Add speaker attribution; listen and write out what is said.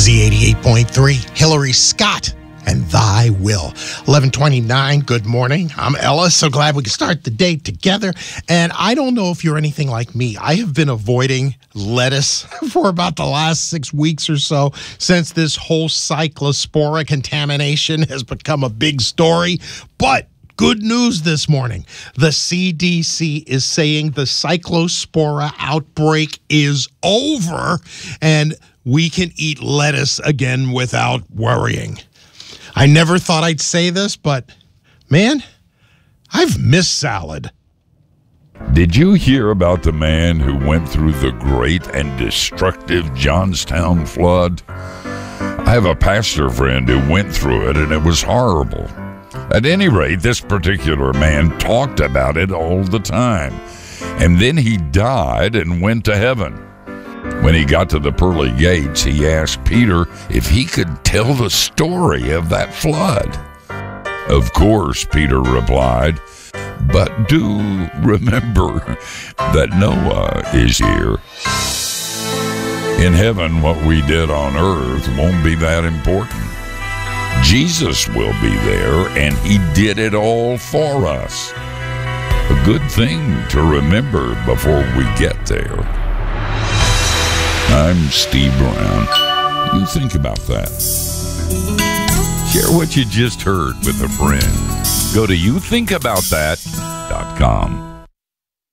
Speaker 1: Z88.3, Hillary Scott, and Thy Will. 11:29, good morning. I'm Ella. So glad we can start the day together. And I don't know if you're anything like me. I have been avoiding lettuce for about the last 6 weeks or so since this whole cyclospora contamination has become a big story. But good news this morning. The CDC is saying the cyclospora outbreak is over and we can eat lettuce again without worrying. I never thought I'd say this, but man, I've missed salad.
Speaker 2: Did you hear about the man who went through the great and destructive Johnstown flood? I have a pastor friend who went through it, and it was horrible. At any rate, this particular man talked about it all the time, and then he died and went to heaven. When he got to the pearly gates, he asked Peter if he could tell the story of that flood. Of course, Peter replied, but do remember that Noah is here. In heaven, what we did on earth won't be that important. Jesus will be there, and he did it all for us. A good thing to remember before we get there. I'm Steve Brown. You think about that. Share what you just heard with a friend. Go to youthinkaboutthat.com.